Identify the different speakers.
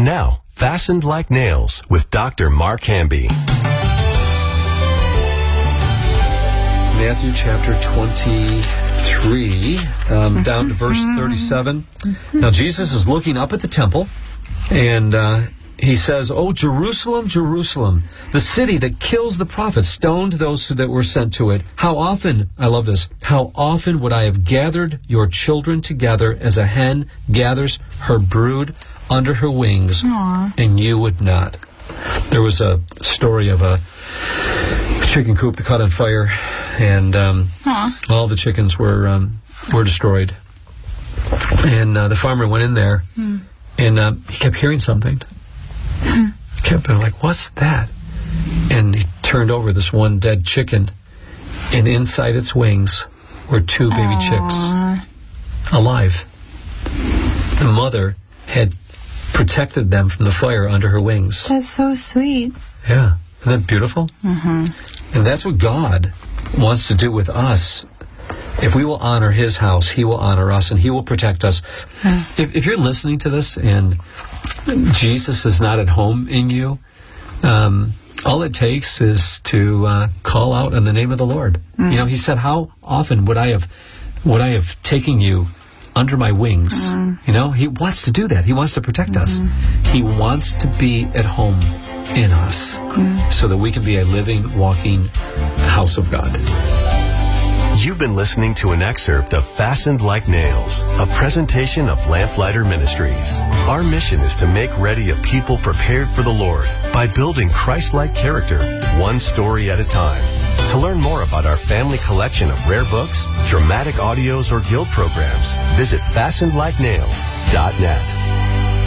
Speaker 1: And now, Fastened Like Nails with Dr. Mark Hamby.
Speaker 2: Matthew chapter 23, down to verse 37. Now, Jesus is looking up at the temple, and he says, "Oh, Jerusalem, Jerusalem, the city that kills the prophets, stoned those that were sent to it. How often," I love this, "how often would I have gathered your children together as a hen gathers her brood under her wings, and you would not." There was a story of a chicken coop that caught on fire, and all the chickens were destroyed. And the farmer went in there, and he kept hearing something. He kept being like, "What's that?" And he turned over this one dead chicken, and inside its wings were two baby chicks, alive. The mother had protected them from the fire under her wings.
Speaker 3: That's so sweet.
Speaker 2: Yeah. Isn't that beautiful? Mm-hmm. And that's what God wants to do with us. If we will honor His house, He will honor us, and He will protect us. If you're listening to this and Jesus is not at home in you, all it takes is to call out on the name of the Lord. You know, He said, "How often would I have taken you under my wings?" You know, He wants to do that. He wants to protect us. He wants to be at home in us so that we can be a living, walking house of God.
Speaker 1: You've been listening to an excerpt of Fastened Like Nails, a presentation of Lamplighter Ministries. Our mission is to make ready a people prepared for the Lord by building Christ-like character, one story at a time. To learn more about our family collection of rare books, dramatic audios, or guild programs, visit FastenedLikeNails.net.